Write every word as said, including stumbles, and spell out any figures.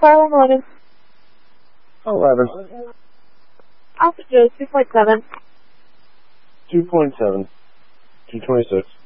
Fire eleven. eleven. Alpha Joe, two point seven. two point seven. two twenty-six.